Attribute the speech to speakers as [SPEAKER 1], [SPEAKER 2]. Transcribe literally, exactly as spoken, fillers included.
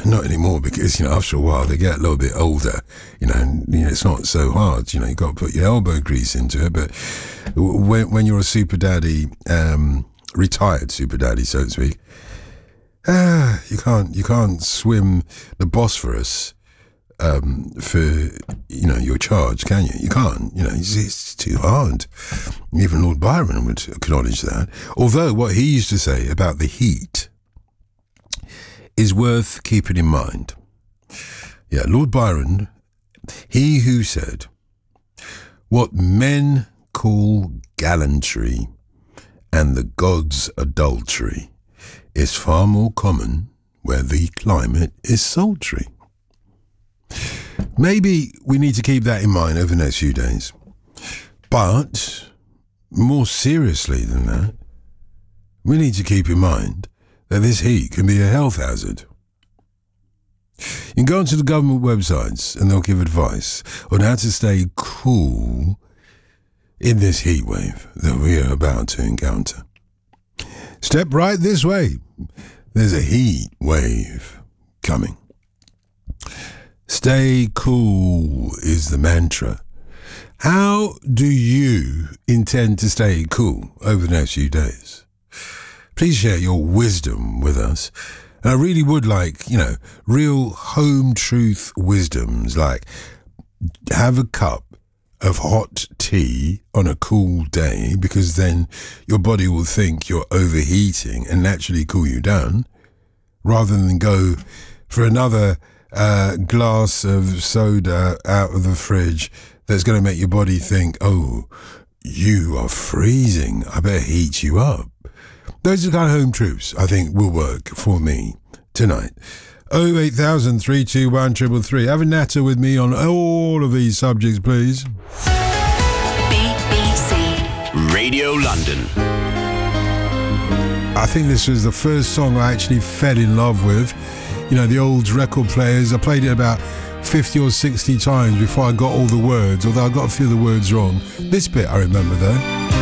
[SPEAKER 1] not anymore, because, you know, after a while they get a little bit older, you know, and, you know, it's not so hard, you know, you've got to put your elbow grease into it. But when, when you're a super daddy, um, retired super daddy, so to speak, ah, you can't, you can't swim the Bosphorus um, for, you know, your charge, can you? You can't, you know, it's, it's too hard. Even Lord Byron would acknowledge that. Although what he used to say about the heat is worth keeping in mind. Yeah, Lord Byron, he who said, "What men call gallantry and the gods adultery is far more common where the climate is sultry." Maybe we need to keep that in mind over the next few days. But more seriously than that, we need to keep in mind that this heat can be a health hazard. You can go onto the government websites and they'll give advice on how to stay cool in this heat wave that we are about to encounter. Step right this way. There's a heat wave coming. Stay cool is the mantra. How do you intend to stay cool over the next few days? Please share your wisdom with us. And I really would like, you know, real home truth wisdoms, like have a cup of hot tea on a cool day, because then your body will think you're overheating and naturally cool you down, rather than go for another uh, glass of soda out of the fridge that's going to make your body think, oh, you are freezing, I better heat you up. Those are the kind of home truths I think will work for me tonight. oh eight thousand, three two one, three three three. Have a natter with me on all of these subjects, please.
[SPEAKER 2] B B C Radio London.
[SPEAKER 1] I think this was the first song I actually fell in love with. You know, the old record players. I played it about fifty or sixty times before I got all the words, although I got a few of the words wrong. This bit I remember though.